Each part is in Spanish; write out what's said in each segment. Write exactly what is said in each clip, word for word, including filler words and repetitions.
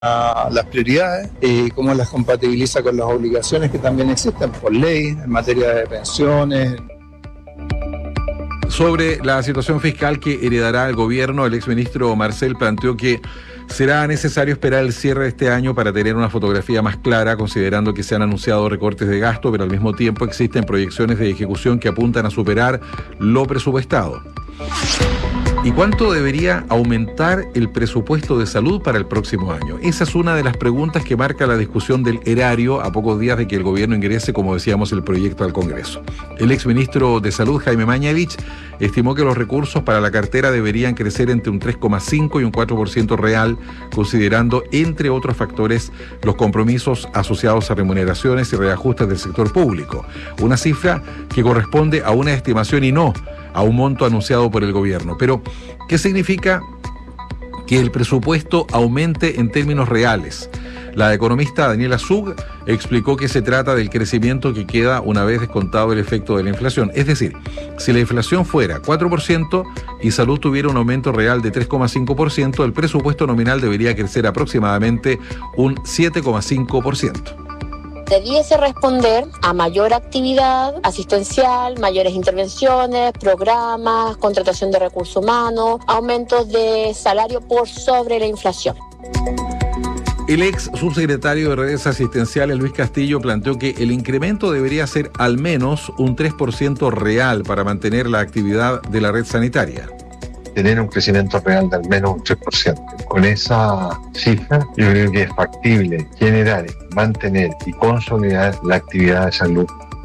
a las prioridades y cómo las compatibiliza con las obligaciones que también existen por ley en materia de pensiones. Sobre la situación fiscal que heredará el gobierno, el exministro Marcel planteó que será necesario esperar el cierre de este año para tener una fotografía más clara, considerando que se han anunciado recortes de gasto, pero al mismo tiempo existen proyecciones de ejecución que apuntan a superar lo presupuestado. ¿Y cuánto debería aumentar el presupuesto de salud para el próximo año? Esa es una de las preguntas que marca la discusión del erario a pocos días de que el gobierno ingrese, como decíamos, el proyecto al Congreso. El exministro de Salud, Jaime Mañalich, estimó que los recursos para la cartera deberían crecer entre un tres coma cinco y un cuatro por ciento real, considerando, entre otros factores, los compromisos asociados a remuneraciones y reajustes del sector público. Una cifra que corresponde a una estimación y no a un monto anunciado por el gobierno. Pero, ¿qué significa que el presupuesto aumente en términos reales? La economista Daniela Zug explicó que se trata del crecimiento que queda una vez descontado el efecto de la inflación. Es decir, si la inflación fuera cuatro por ciento y salud tuviera un aumento real de tres coma cinco por ciento, el presupuesto nominal debería crecer aproximadamente un siete coma cinco por ciento. Debiese responder a mayor actividad asistencial, mayores intervenciones, programas, contratación de recursos humanos, aumentos de salario por sobre la inflación. El ex subsecretario de redes asistenciales, Luis Castillo, planteó que el incremento debería ser al menos un tres por ciento real para mantener la actividad de la red sanitaria. Tener un crecimiento real de al menos un tres por ciento. Con esa cifra, yo creo que es factible generar, mantener y consolidar la actividad de salud.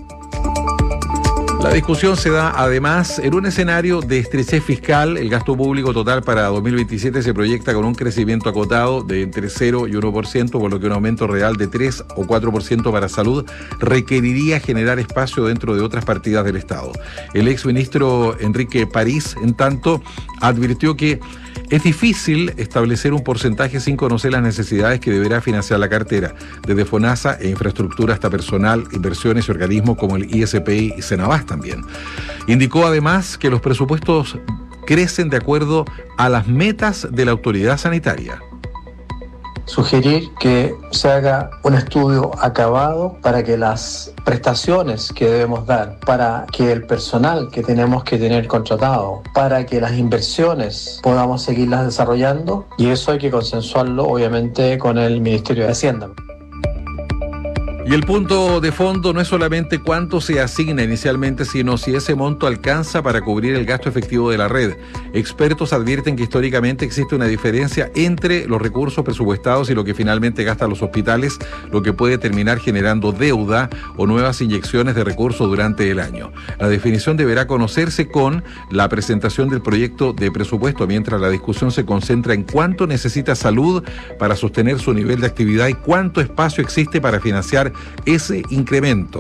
La discusión se da además en un escenario de estrechez fiscal. El gasto público total para dos mil veintisiete se proyecta con un crecimiento acotado de entre cero y uno por ciento, por lo que un aumento real de tres o cuatro por ciento para salud requeriría generar espacio dentro de otras partidas del Estado. El exministro Enrique París, en tanto, advirtió que es difícil establecer un porcentaje sin conocer las necesidades que deberá financiar la cartera, desde FONASA e infraestructura hasta personal, inversiones y organismos como el I S P I y Senabás también. Indicó además que los presupuestos crecen de acuerdo a las metas de la autoridad sanitaria. Sugerir que se haga un estudio acabado para que las prestaciones que debemos dar, para que el personal que tenemos que tener contratado, para que las inversiones podamos seguirlas desarrollando, y eso hay que consensuarlo obviamente con el Ministerio de Hacienda. Y el punto de fondo no es solamente cuánto se asigna inicialmente, sino si ese monto alcanza para cubrir el gasto efectivo de la red. Expertos advierten que históricamente existe una diferencia entre los recursos presupuestados y lo que finalmente gastan los hospitales, lo que puede terminar generando deuda o nuevas inyecciones de recursos durante el año. La definición deberá conocerse con la presentación del proyecto de presupuesto, mientras la discusión se concentra en cuánto necesita salud para sostener su nivel de actividad y cuánto espacio existe para financiar ese incremento.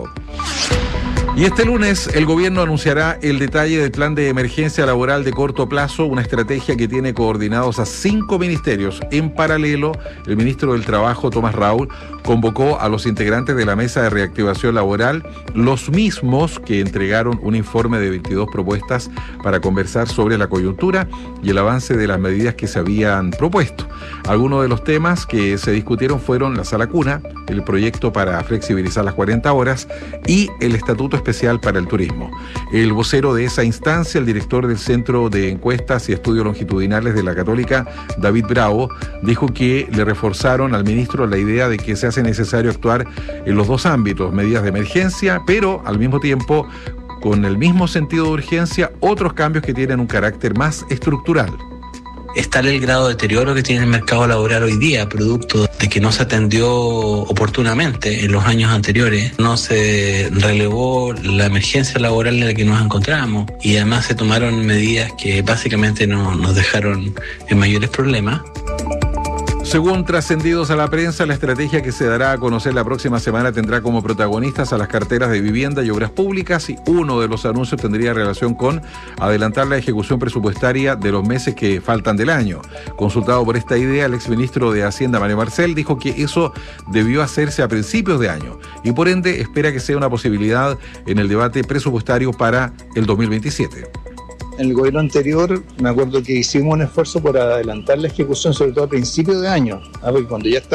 Y este lunes el gobierno anunciará el detalle del plan de emergencia laboral de corto plazo, una estrategia que tiene coordinados a cinco ministerios. En paralelo, el ministro del Trabajo, Tomás Raúl, convocó a los integrantes de la mesa de reactivación laboral, los mismos que entregaron un informe de veintidós propuestas para conversar sobre la coyuntura y el avance de las medidas que se habían propuesto. Algunos de los temas que se discutieron fueron la sala cuna, el proyecto para flexibilizar las cuarenta horas y el estatuto especial para el turismo. El vocero de esa instancia, el director del Centro de Encuestas y Estudios Longitudinales de la Católica, David Bravo, dijo que le reforzaron al ministro la idea de que se hace necesario actuar en los dos ámbitos, medidas de emergencia, pero al mismo tiempo, con el mismo sentido de urgencia, otros cambios que tienen un carácter más estructural. Está el grado de deterioro que tiene el mercado laboral hoy día, producto de que no se atendió oportunamente en los años anteriores, no se relevó la emergencia laboral en la que nos encontramos y además se tomaron medidas que básicamente no, nos dejaron en mayores problemas. Según trascendidos a la prensa, la estrategia que se dará a conocer la próxima semana tendrá como protagonistas a las carteras de vivienda y obras públicas, y uno de los anuncios tendría relación con adelantar la ejecución presupuestaria de los meses que faltan del año. Consultado por esta idea, el exministro de Hacienda, Mario Marcel, dijo que eso debió hacerse a principios de año y por ende espera que sea una posibilidad en el debate presupuestario para el dos mil veintisiete. En el gobierno anterior me acuerdo que hicimos un esfuerzo por adelantar la ejecución, sobre todo a principios de año, ¿ah? Porque cuando ya está